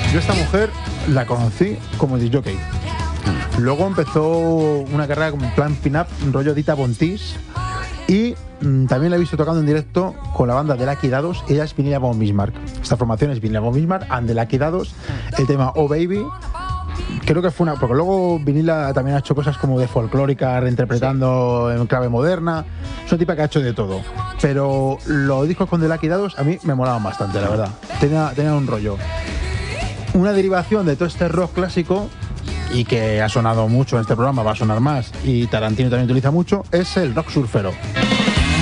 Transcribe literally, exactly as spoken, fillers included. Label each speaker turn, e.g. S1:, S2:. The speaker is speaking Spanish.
S1: Yo esta mujer la conocí como disc-jockey. Luego empezó una carrera como en plan pin-up, rollo Dita Bontis. Y mmm, también la he visto tocando en directo con la banda de Lucky Dados. Ella es Vanilla von Bismarck. Esta formación es Vanilla von Bismarck and the Lucky Dados. El tema Oh Baby. Creo que fue una... Porque luego Vinila también ha hecho cosas como de folclórica, reinterpretando sí. en clave moderna. Es una tipa que ha hecho de todo. Pero los discos con The Lucky Dados a mí me molaban bastante, la verdad. Tenía, tenía un rollo. Una derivación de todo este rock clásico, y que ha sonado mucho en este programa, va a sonar más, y Tarantino también utiliza mucho, es el rock surfero.